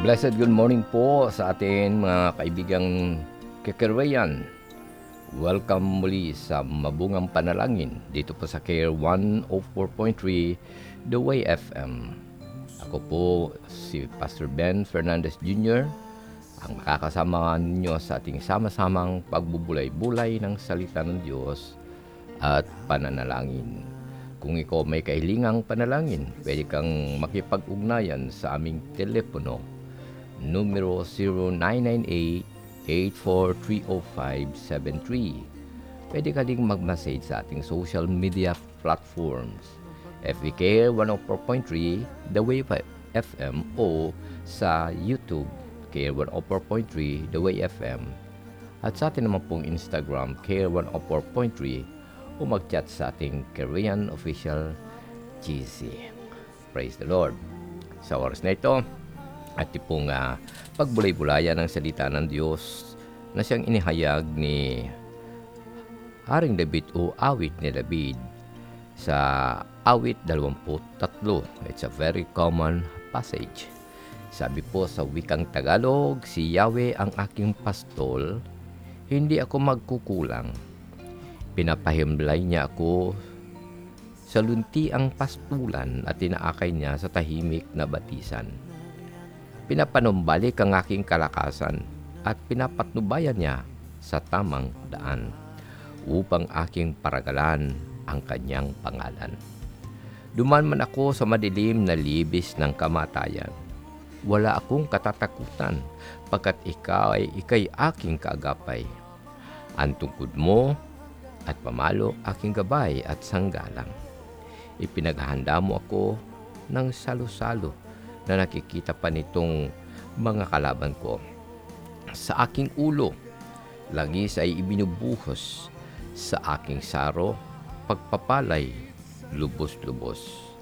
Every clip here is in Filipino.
Blessed good morning po sa atin mga kaibigang Kikirwayan. Welcome muli sa Mabungang Panalangin dito po sa Care 104.3 The Way FM. Ako po si Pastor Ben Fernandez Jr., ang makakasama ninyo sa ating sama-samang pagbubulay-bulay ng salita ng Diyos at pananalangin. Kung ikaw may kahilingang panalangin, pwede kang makipag-ugnayan sa aming telepono numero 0998-8430573. Pwede ka ding mag-message sa ating social media platforms, FB Care 104.3 The Way FM o sa YouTube Care 104.3 The Way FM, at sa atin naman pong Instagram Care 104.3, o mag-chat sa ating Korean Official GC. Praise the Lord. Sa oras na ito, at pong pagbulay-bulayan ng salita ng Diyos na siyang inihayag ni Haring David o awit ni David sa awit 23. It's a very common passage. Sabi po sa wikang Tagalog, si Yahweh ang aking pastol, hindi ako magkukulang. Pinapahimlay niya ako sa luntiang pastulan at tinaakay niya sa tahimik na batisan. Pinapanumbalik ang aking kalakasan at pinapatnubayan niya sa tamang daan upang aking paragalan ang kanyang pangalan. Duman man ako sa madilim na libis ng kamatayan, wala akong katatakutan pagkat ikay aking kaagapay. Ang tungkod mo at pamalo aking gabay at sanggalang. Ipinaghahanda mo ako ng salo-salo na nakikita pa nitong mga kalaban ko. Sa aking ulo, langis ay ibinubuhos. Sa aking saro, pagpapalay, lubos-lubos.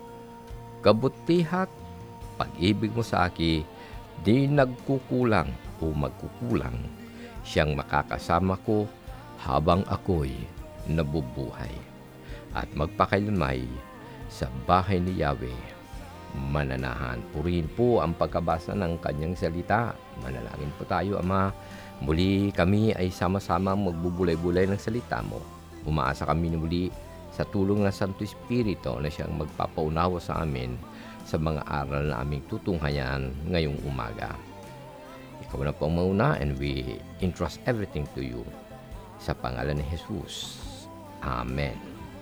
Kabutihat, pag-ibig mo sa akin, di nagkukulang o magkukulang. Siyang makakasama ko habang ako'y nabubuhay. At magpakailanmay sa bahay ni Yahweh mananahan. Purihin po ang pagkabasa ng kanyang salita. Manalangin po tayo, Ama. Muli kami ay sama-sama magbubulay-bulay ng salita mo. Umaasa kami muli sa tulong ng Santo Espiritu na siyang magpapaunawa sa amin sa mga aral na aming tutunghayan ngayong umaga. Ikaw na po ang mauna, and we entrust everything to you. Sa pangalan ni Jesus. Amen.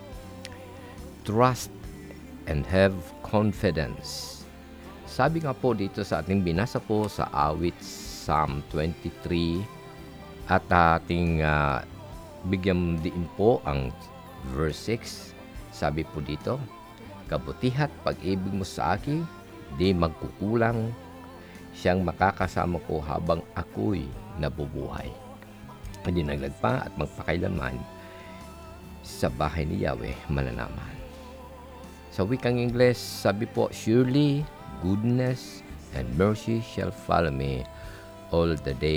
Trust and have confidence. Sabi nga po dito sa ating binasa po sa awit Psalm 23, at ating bigyan din po ang verse 6. Sabi po dito, kabutihat pag-ibig mo sa akin, di magkukulang. Siyang makakasama ko habang ako'y nabubuhay. Hindi naglagpa at magpakailanman sa bahay ni Yahweh mananaman. Sa wikang Ingles, sabi po, surely goodness and mercy shall follow me all the day